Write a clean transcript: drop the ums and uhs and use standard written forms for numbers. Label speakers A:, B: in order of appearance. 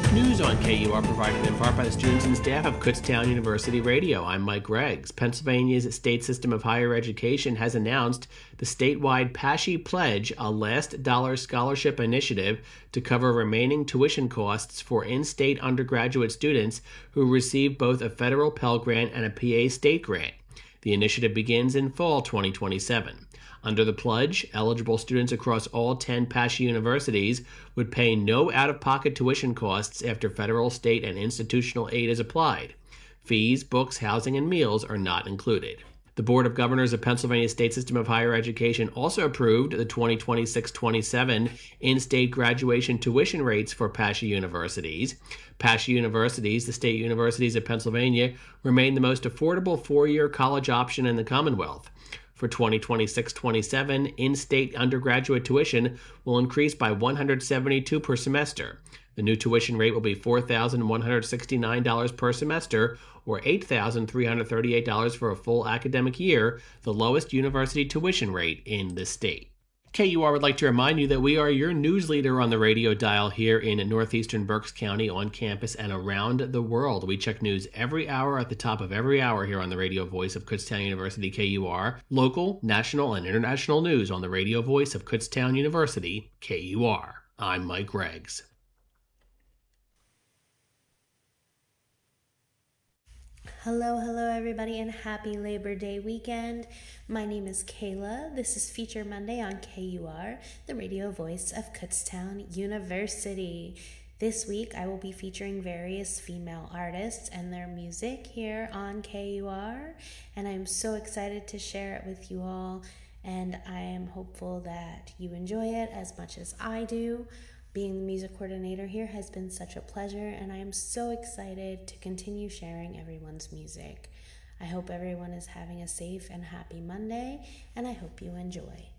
A: News on KUR provided in part by the students and staff of Kutztown University Radio. I'm Mike Greggs. Pennsylvania's state system of higher education has announced the statewide PASSHE Pledge, a last dollar scholarship initiative to cover remaining tuition costs for in-state undergraduate students who receive both a federal Pell Grant and a PA state grant. The initiative begins in fall 2027. Under the pledge, eligible students across all 10 PASSHE universities would pay no out-of-pocket tuition costs after federal, state, and institutional aid is applied. Fees, books, housing, and meals are not included. The Board of Governors of Pennsylvania State System of Higher Education also approved the 2026-27 in-state graduation tuition rates for PASSHE universities. PASSHE universities, the state universities of Pennsylvania, remain the most affordable four-year college option in the Commonwealth. For 2026-27, in-state undergraduate tuition will increase by $172 per semester. The new tuition rate will be $4,169 per semester, or $8,338 for a full academic year, the lowest university tuition rate in the state. KUR would like to remind you that we are your news leader on the radio dial here in northeastern Berks County, on campus, and around the world. We check news every hour at the top of every hour here on the radio voice of Kutztown University KUR. Local, national, and international news on the radio voice of Kutztown University KUR. I'm Mike Greggs.
B: Hello everybody, and happy Labor Day weekend. My name is Kayla. This is Feature Monday on KUR, the radio voice of Kutztown University. This week I will be featuring various female artists and their music here on KUR, and I'm so excited to share it with you all, and I am hopeful that you enjoy it as much as I do. Being the music coordinator here has been such a pleasure, and I am so excited to continue sharing everyone's music. I hope everyone is having a safe and happy Monday, and I hope you enjoy.